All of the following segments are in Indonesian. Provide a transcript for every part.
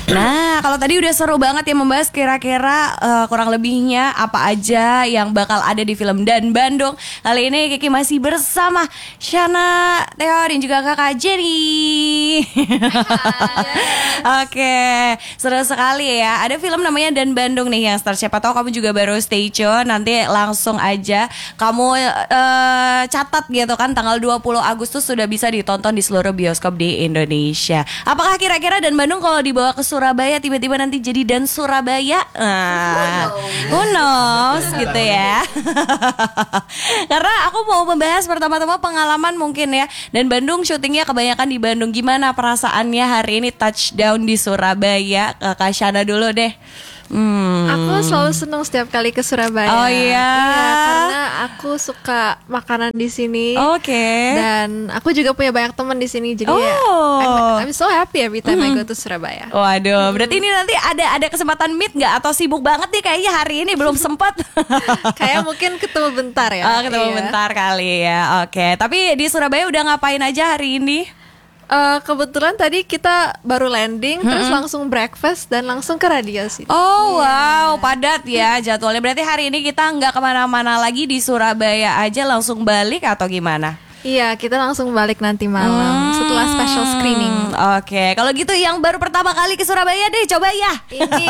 Nah, kalau tadi udah seru banget ya membahas kira-kira kurang lebihnya apa aja yang bakal ada di film Dan Bandung. Kali ini Kiki masih bersama Shana, Theo, dan juga kakak Jenny. Oke, seru sekali ya. Ada film namanya Dan Bandung nih yang start. Siapa tahu kamu juga baru stay tune. Nanti langsung aja kamu catat gitu kan, tanggal 20 Agustus sudah bisa ditonton di seluruh bioskop di Indonesia. Apakah kira-kira Dan Bandung kalau dibawa ke Surabaya tiba-tiba nanti jadi Dan Surabaya? Who knows gitu ya. Karena aku mau membahas pertama-tama pengalaman mungkin ya. Dan Bandung syutingnya kebanyakan di Bandung. Gimana perasaannya hari ini touchdown di Surabaya? Kakak Shana dulu deh. Aku selalu senang setiap kali ke Surabaya. Oh iya, karena aku suka makanan di sini. Oke. Dan aku juga punya banyak teman di sini. Jadi I'm so happy every time I go to Surabaya. Waduh, berarti ini nanti ada kesempatan meet nggak atau sibuk banget nih kayaknya hari ini belum sempat. Kayak mungkin ketemu bentar ya. Oh, ketemu bentar kali ya. Oke, tapi di Surabaya udah ngapain aja hari ini? Kebetulan tadi kita baru landing, terus langsung breakfast dan langsung ke radio sih. Oh wow, padat ya jadwalnya. Berarti hari ini kita nggak kemana-mana lagi di Surabaya aja, langsung balik atau gimana? Iya, kita langsung balik nanti malam setelah special screening. Oke, kalau gitu yang baru pertama kali ke Surabaya deh, coba ya. Ini.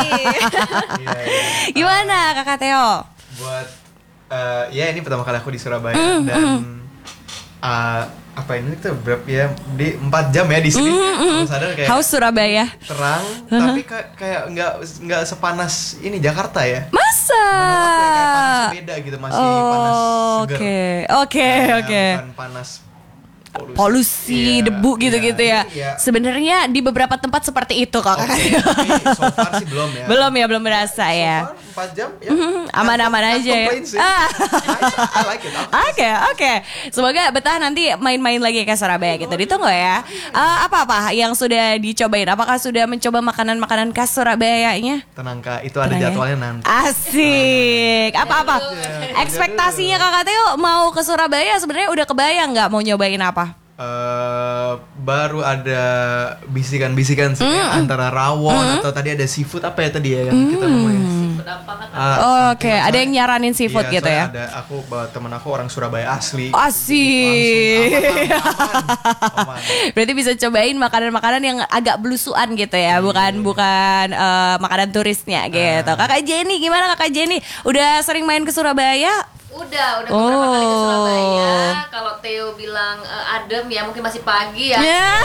Gimana Kakak Theo? Buat ya ini pertama kali aku di Surabaya dan apa ini kita berapa ya di 4 jam ya di sini. Aku sadar kayak Haus Surabaya terang tapi kayak nggak sepanas ini Jakarta ya. Masa? Kayak panas beda gitu, masih panas seger. Oke. Bukan panas polusi, debu gitu-gitu ya. Iya. Sebenarnya di beberapa tempat seperti itu kok. Tapi so far sih belum ya. Belum berasa ya. 4 jam ya. Aman-aman aja ya. I like it. Oke. Semoga betah nanti main-main lagi ke Surabaya gitu. Ditunggu ya. Apa-apa yang sudah dicobain? Apakah sudah mencoba makanan-makanan khas Surabayanya? Tenang Kak, itu ada jadwalnya nanti. Asik. Apa-apa? Ekspektasinya Kakak Theo mau ke Surabaya sebenarnya udah kebayang nggak mau nyobain apa? Baru ada bisikan-bisikan sih antara rawon atau tadi ada seafood apa ya tadi ya yang kita ngomongin. Seafood apa kan? Oke, ada yang nyaranin seafood gitu ya. Ada teman aku orang Surabaya asli. Asik. Aman. Berarti bisa cobain makanan-makanan yang agak belusuan gitu ya, bukan makanan turisnya gitu. Kakak Jenny, gimana Kakak Jenny? Udah sering main ke Surabaya? Udah beberapa kali ke Surabaya. Kalau Theo bilang adem ya mungkin masih pagi ya.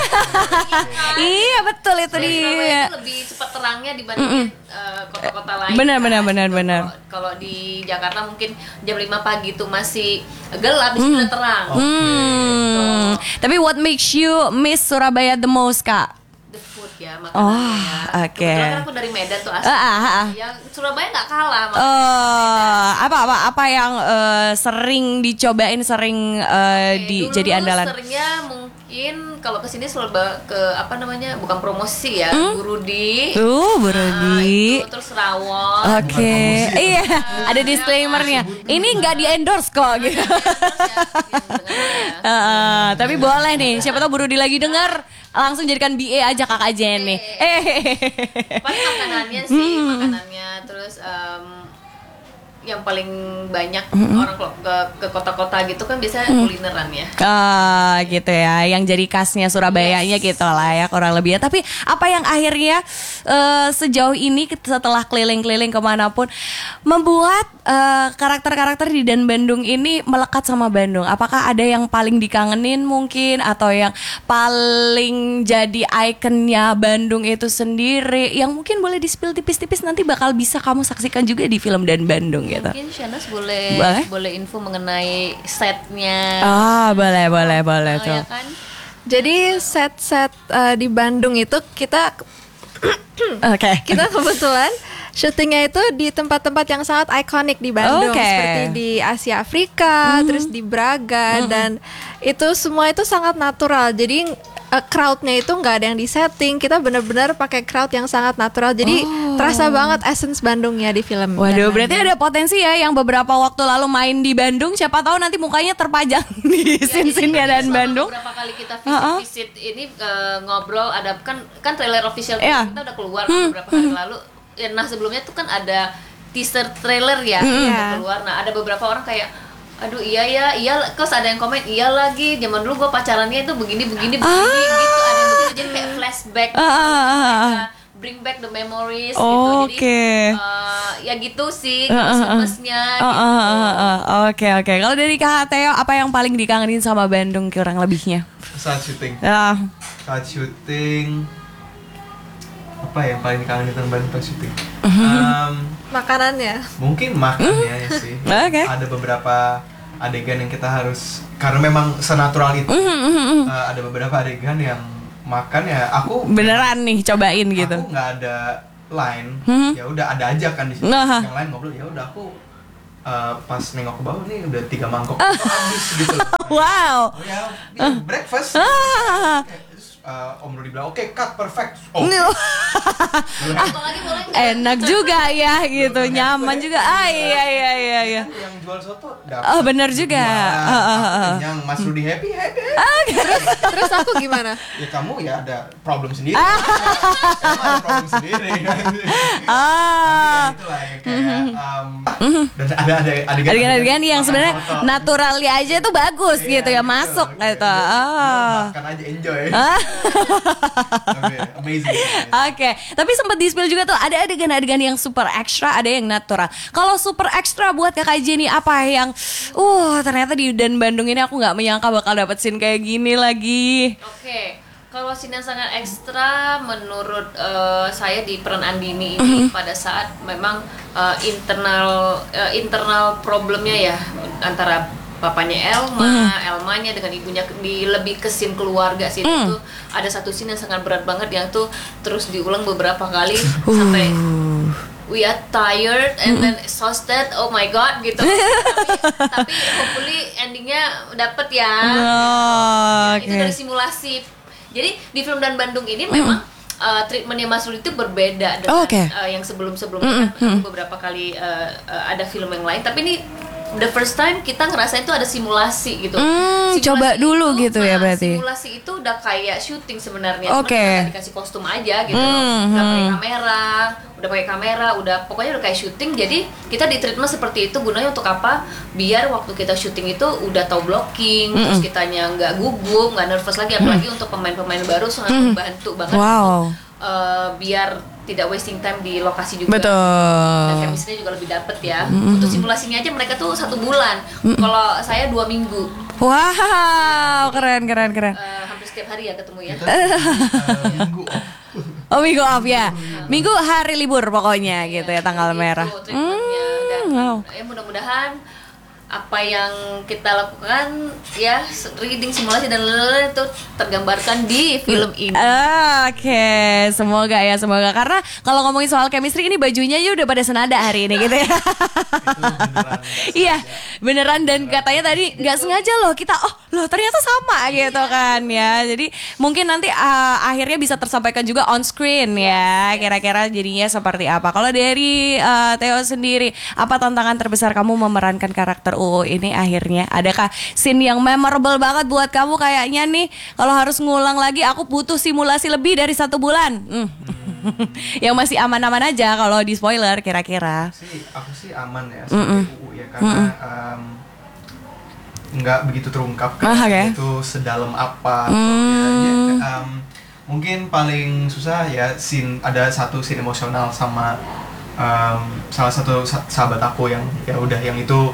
Iya betul itu dia. Surabaya itu lebih cepat terangnya dibandingin kota-kota lain. Benar. Kalau di Jakarta mungkin jam 5 pagi itu masih gelap, di sini udah terang. Tapi what makes you miss Surabaya the most, Kak? The food ya, makanannya. Oke. Kebetulan aku dari Medan tuh asli. Yang Surabaya nggak kalah. Apa yang sering dicobain, jadi andalan? Seringnya mungkin kalau kesini selalu ke apa namanya, bukan promosi ya, Burudi. Burudi. Itu terus rawon. Oke. Iya, ada disclaimernya. Ini nggak di endorse kok gitu. Tapi boleh nih, siapa tahu Burudi lagi dengar, langsung jadikan BA aja Kakak Jenny. Paling makanannya terus yang paling banyak orang kalau ke kota-kota gitu kan biasanya kulineran ya. Gitu ya, yang jadi khasnya Surabayanya gitu lah ya kurang lebih ya. Tapi apa yang akhirnya sejauh ini setelah keliling-keliling kemanapun membuat karakter-karakter di Dan Bandung ini melekat sama Bandung? Apakah ada yang paling dikangenin mungkin, atau yang paling jadi ikonnya Bandung itu sendiri yang mungkin boleh di-spill tipis-tipis nanti bakal bisa kamu saksikan juga di film Dan Bandung gitu? Mungkin Shanas boleh info mengenai setnya. Boleh tuh. Ya kan? Jadi set-set di Bandung itu kita kebetulan syutingnya itu di tempat-tempat yang sangat ikonik di Bandung, seperti di Asia Afrika, terus di Braga, dan itu semua itu sangat natural. Jadi crowdnya itu nggak ada yang disetting, kita benar-benar pakai crowd yang sangat natural, jadi terasa banget essence Bandungnya di film. Waduh, Dan berarti Bandung. ada potensi ya yang beberapa waktu lalu main di Bandung, siapa tahu nanti mukanya terpajang di scene-scene-nya dan Selama Bandung. beberapa kali kita visit ini ngobrol, ada kan trailer official Iya. kita udah keluar beberapa hari lalu. Ya, nah sebelumnya tuh kan ada teaser trailer ya udah keluar. Nah ada beberapa orang kayak, aduh iya, terus ada yang komen iya lagi, zaman dulu gue pacarannya itu begini gitu, ada yang begitu, jadi kayak flashback, bring back the memories gitu. Jadi ya gitu sih Christmasnya gitu. Oke. Kalau dari Kak Theo, apa yang paling dikangenin sama Bandung kurang lebihnya? Saat syuting. Ah, Saat syuting apa yang paling dikangenin tentang Bandung pas syuting? makanannya. Mungkin makannya ya sih. Oke. Ada beberapa adegan yang kita harus, karena memang senatural itu. Ada beberapa adegan yang makan ya aku beneran nih cobain gitu. Aku nggak ada line, ya udah ada aja kan di situ. Nah. Yang lain ngobrol, ya udah aku pas nengok ke bawah nih udah 3 mangkok itu habis gitu. Wow. Oh ya, ini breakfast. Terus Om Rudi bilang, oke, cut, perfect. Oh, Atau lagi boleh nggak? Enak juga ya gitu, nyaman juga. Iya. yang jual soto dapat. Oh, bener juga. Yang Mas Rudi happy. Terus aku gimana? Ya kamu ya ada problem sendiri. Kamu ada problem sendiri. Ah. Tapi ya itulah yang kayak dan ada Adegan-adegan yang makan sebenarnya soto. naturalnya aja tuh bagus Iya, gitu ya, betul, masuk betul. gitu. Makan aja enjoy. Tapi amazing. Oke, tapi sempat di-spill juga tuh ada adegan-adegan yang super ekstra, ada yang natural. Kalau super ekstra buat Kakak Jenny apa yang ternyata di Dan Bandung ini aku nggak menyangka bakal dapet scene kayak gini lagi. Oke, kalau scene yang sangat ekstra menurut saya di peran Andini ini pada saat memang internal problemnya ya antara papanya Elmanya dengan ibunya lebih ke scene keluarga sih. Itu ada satu scene yang sangat berat banget yang tuh terus diulang beberapa kali sampai we are tired and then exhausted, oh my god gitu. tapi hopefully endingnya dapet ya. Itu dari simulasi. Jadi di film Dan Bandung ini memang treatmentnya Mas Rudi itu berbeda dengan yang sebelum-sebelumnya. Kan beberapa kali ada film yang lain, tapi ini the first time kita ngerasain itu ada simulasi gitu. Coba dulu gitu ya berarti. Simulasi itu udah kayak syuting sebenarnya. Oke. Cuma kita dikasih kostum aja gitu. Udah pakai kamera, pokoknya udah kayak syuting. Jadi kita di treatment seperti itu gunanya untuk apa? Biar waktu kita syuting itu udah tahu blocking, terus kitanya nggak gugup, nggak nervous lagi. Apalagi untuk pemain-pemain baru sangat membantu banget. Wow. Biar tidak wasting time di lokasi juga. Betul. Dan chemistry juga lebih dapet ya. Untuk simulasinya aja mereka tuh 1 bulan. Kalau saya 2 minggu. Wow, keren. Hampir setiap hari ya ketemu ya. Minggu. Oh, minggu off ya. Minggu hari libur pokoknya gitu ya, tanggal merah. Treatmentnya. Dan ya mudah-mudahan apa yang kita lakukan ya reading simulasi dan lain-lain itu tergambarkan di film ini. Oke, semoga karena kalau ngomongin soal chemistry ini bajunya ya udah pada senada hari ini gitu ya. Iya, beneran dan katanya tadi nggak sengaja loh kita ternyata sama gitu kan ya. Jadi mungkin nanti akhirnya bisa tersampaikan juga on screen ya. Kira-kira jadinya seperti apa. Kalau dari Theo sendiri, apa tantangan terbesar kamu memerankan karakter ini akhirnya? Adakah scene yang memorable banget buat kamu kayaknya nih? Kalau harus ngulang lagi, aku butuh simulasi lebih dari 1 bulan. Yang masih aman-aman aja kalau di spoiler kira-kira. Aku sih aman ya sebagai UU ya, karena nggak begitu terungkap kan itu sedalam apa. Mungkin paling susah ya ada satu scene emosional sama salah satu sahabat aku yang yang itu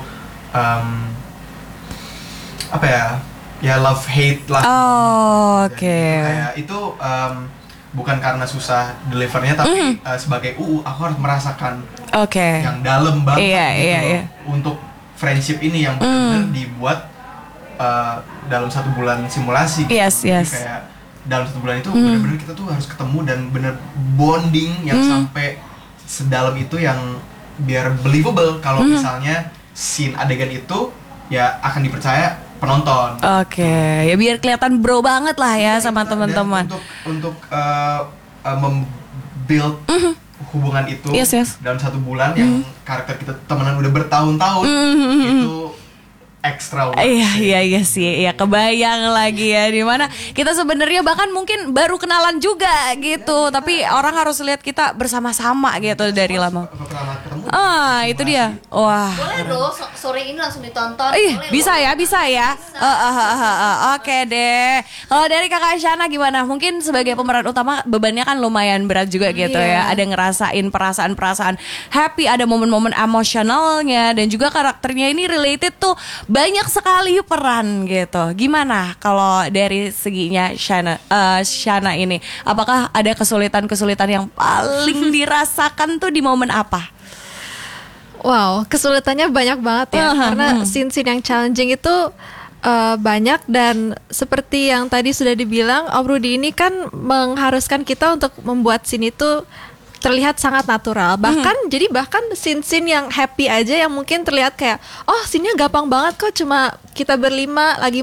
apa ya love hate lah. Oke. Kayak itu bukan karena susah delivernya, tapi sebagai aku harus merasakan yang dalam banget gitu untuk friendship ini yang benar-benar dibuat dalam 1 bulan simulasi. Yes. Kayak dalam 1 bulan itu benar-benar kita tuh harus ketemu dan benar bonding yang sampai sedalam itu, yang biar believable kalau misalnya scene adegan itu ya akan dipercaya penonton. Oke, ya biar kelihatan bro banget lah ya sama teman-teman. Untuk membuild hubungan itu dalam 1 bulan yang karakter kita temenan udah bertahun-tahun itu ekstra. Iya sih, ya kebayang lagi ya dimana kita sebenarnya bahkan mungkin baru kenalan juga gitu, tapi orang harus lihat kita bersama-sama gitu dari lama. Itu dia. Wah. Boleh loh, sore ini langsung ditonton. Bisa ya. Oke deh. Kalau dari Kakak Shana gimana? Mungkin sebagai pemeran utama bebannya kan lumayan berat juga gitu ya. Ada ngerasain perasaan-perasaan happy, ada momen-momen emosionalnya, dan juga karakternya ini related tuh banyak sekali peran gitu. Gimana kalau dari seginya Shana ini? Apakah ada kesulitan-kesulitan yang paling dirasakan tuh di momen apa? Wow, kesulitannya banyak banget ya. Karena scene-scene yang challenging itu banyak, dan seperti yang tadi sudah dibilang Om Rudy ini kan mengharuskan kita untuk membuat scene itu terlihat sangat natural. Bahkan scene-scene yang happy aja yang mungkin terlihat kayak scene-nya gampang banget kok, cuma kita berlima lagi